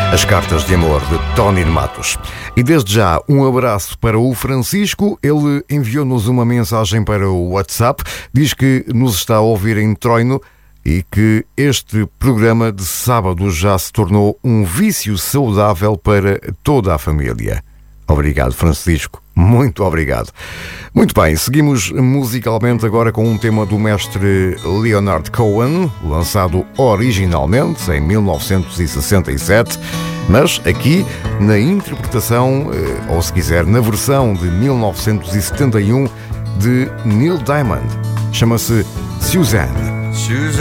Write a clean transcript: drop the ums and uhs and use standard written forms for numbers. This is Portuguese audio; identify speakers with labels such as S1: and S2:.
S1: As cartas de amor de Tony Matos. E desde já um abraço para o Francisco. Ele enviou-nos uma mensagem para o WhatsApp. Diz que nos está a ouvir em Troino e que este programa de sábado já se tornou um vício saudável para toda a família. Obrigado, Francisco. Muito obrigado. Muito bem, seguimos musicalmente agora com um tema do mestre Leonard Cohen, lançado originalmente em 1967, mas aqui na interpretação, ou se quiser, na versão de 1971 de Neil Diamond. Chama-se Suzanne.